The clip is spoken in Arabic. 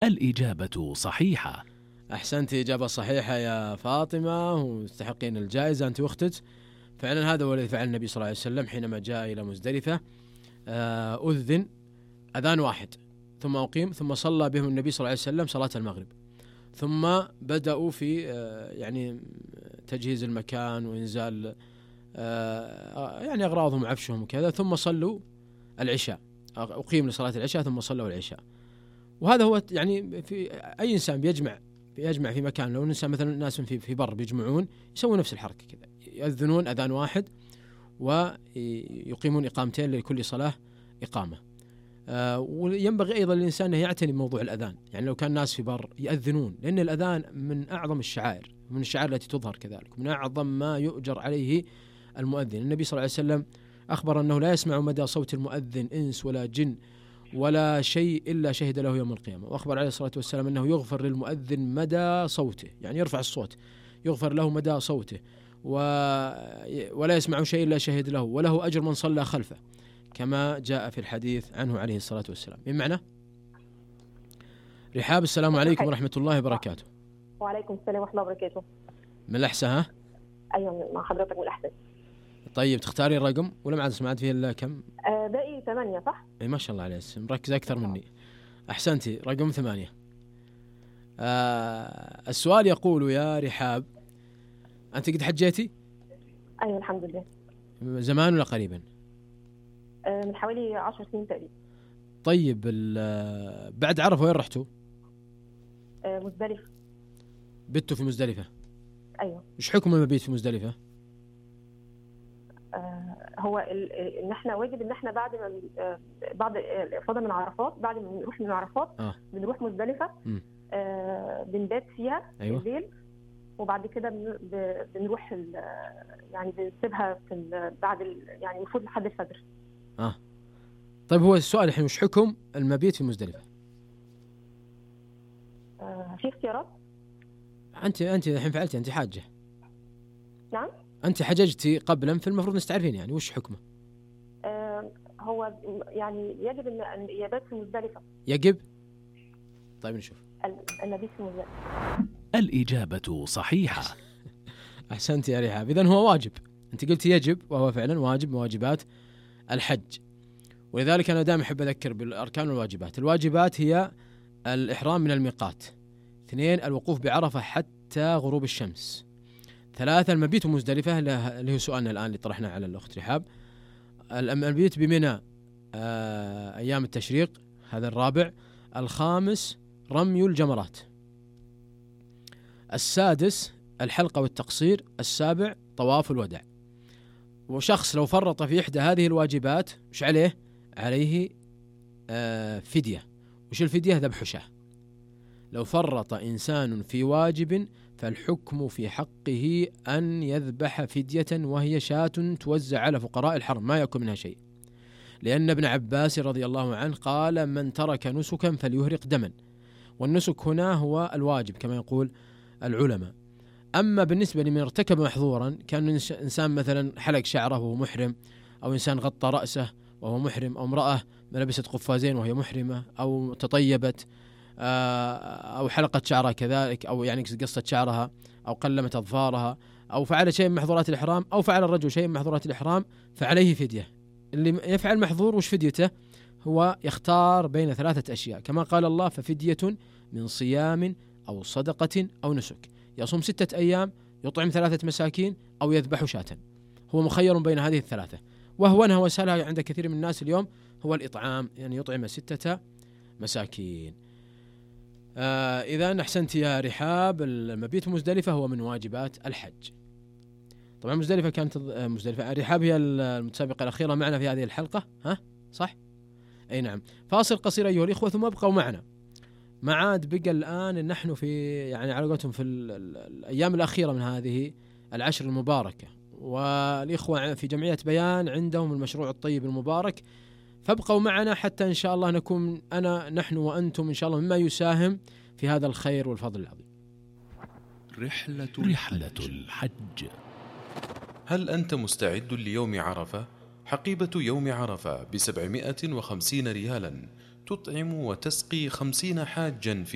الإجابة صحيحة. أحسنت، إجابة صحيحة يا فاطمة، وتستحقين الجائزة أنت وأختك. فعلا هذا هو الذي فعل النبي صلى الله عليه وسلم حينما جاء إلى مزدلفة. أذن أذان واحد ثم أقيم، ثم صلى بهم النبي صلى الله عليه وسلم صلاة المغرب، ثم بدأوا في يعني تجهيز المكان وإنزال يعني أغراضهم وعفشهم وكذا، ثم صلوا العشاء، أقيم لصلاة العشاء ثم صلوا العشاء. وهذا هو يعني في أي إنسان بيجمع في مكان، لو إنسان مثلا ناس في بر بيجمعون يسوون نفس الحركة كذا، يأذنون أذان واحد ويقيمون إقامتين لكل صلاة إقامة. وينبغي أيضا للإنسان أن يعتني بموضوع الأذان، يعني لو كان الناس في بر يأذنون، لأن الأذان من أعظم الشعائر، من الشعائر التي تظهر كذلك، من أعظم ما يؤجر عليه المؤذن. النبي صلى الله عليه وسلم أخبر أنه لا يسمع مدى صوت المؤذن إنس ولا جن ولا شيء إلا شهد له يوم القيامة. وأخبر عليه الصلاة والسلام أنه يغفر للمؤذن مدى صوته، يعني يرفع الصوت يغفر له مدى صوته، ولا يسمع شيء إلا شهد له، وله أجر من صلى خلفه، كما جاء في الحديث عنه عليه الصلاة والسلام. من معنى رحاب، السلام عليكم ورحمة الله وبركاته. وعليكم السلام ورحمة الله وبركاته. من الأحسن ها؟ أيوة مع حضرتك من الأحسن. طيب تختاري الرقم ولا ما عاد سمعت فيه إلا كم؟ باقي 8 صح؟ أي ما شاء الله عليه، مركز أكثر مني. أحسنتي، رقم 8. السؤال يقول يا رحاب، أنت قد حجيتي؟ أيوة الحمد لله. زمان ولا قريبا؟ من حوالي 10 سنين تقريبا. طيب بعد عرفة وين رحتوا؟ مزدلفة. بتوا في مزدلفة؟ أيوة. إيش حكم المبيت في مزدلفة؟ هو ان احنا واجب ان احنا بعد الافاضه من عرفات، بعد ما نروح من عرفات بنروح مزدلفه، بنبات فيها. أيوة. الليل، وبعد كده بنروح يعني بنسيبها بعد يعني المفروض لحد الفجر. طيب هو السؤال الحين، وش حكم المبيت في مزدلفة؟ في اختيارات. انت الحين فعلتي، انت حاجه. نعم. أنت حججتي قبلا، فالمفروض نستعرفين يعني وش حكمه. هو يعني يجب أن يبات في مزدلفة. يجب. طيب نشوف. المبيت في مزدلفة. الإجابة صحيحة. أحسنت يا رحاب، إذن هو واجب. أنت قلت يجب، وهو فعلا واجب من واجبات الحج. ولذلك أنا دائما أحب أذكر بالأركان والواجبات. الواجبات هي الإحرام من الميقات، 2 الوقوف بعرفة حتى غروب الشمس، 3 المبيت بمزدلفة اللي هو سؤالنا الآن اللي طرحناه على الأخت رحاب، المبيت بمنى أيام التشريق، هذا 4 الخامس رمي الجمرات، 6 الحلقة والتقصير، 7 طواف الوداع. وشخص لو فرط في إحدى هذه الواجبات وش عليه؟ عليه فدية. وش الفدية؟ ذبح شاة. لو فرط إنسان في واجب فالحكم في حقه أن يذبح فدية، وهي شاة توزع على فقراء الحرم ما يأكل منها شيء، لأن ابن عباس رضي الله عنه قال: من ترك نسكا فليهرق دما. والنسك هنا هو الواجب كما يقول العلماء. أما بالنسبة لمن ارتكب محظورا، كان إنسان مثلا حلق شعره وهو محرم، أو إنسان غطى رأسه وهو محرم، أو امرأة لبست قفازين وهي محرمة، أو تطيبت، أو حلقت شعرها كذلك، أو يعني قصت شعرها، أو قلمت أظفارها، أو فعل شيء من محظورات الإحرام، أو فعل الرجل شيء من محظورات الإحرام، فعليه فدية. اللي يفعل محظور وش فديته؟ هو يختار بين 3 أشياء، كما قال الله: ففدية من صيام أو صدقة أو نسك. يصوم 6 أيام، يطعم 3 مساكين، أو يذبح شاة. هو مخير بين هذه ال3، وهو وسهلها عند كثير من الناس اليوم هو الإطعام، يعني يطعم 6 مساكين. إذا أحسنت يا رحاب، المبيت مزدلفة هو من واجبات الحج. طبعا مزدلفة كانت مزدلفة، رحاب هي المتسابقة الأخيرة معنا في هذه الحلقة، ها صح؟ أي نعم. فاصل قصير أيها الإخوة ثم ابقوا معنا. ما عاد بقى الآن نحن في يعني على قولتهم في الأيام الأخيرة من هذه العشر المباركة، والإخوة في جمعية بيان عندهم المشروع الطيب المبارك، فابقوا معنا حتى إن شاء الله نكون نحن وأنتم إن شاء الله مما يساهم في هذا الخير والفضل العظيم. رحلة الحج. هل أنت مستعد ليوم عرفة؟ حقيبة يوم عرفة ب750 ريالا تطعم وتسقي 50 حاجا في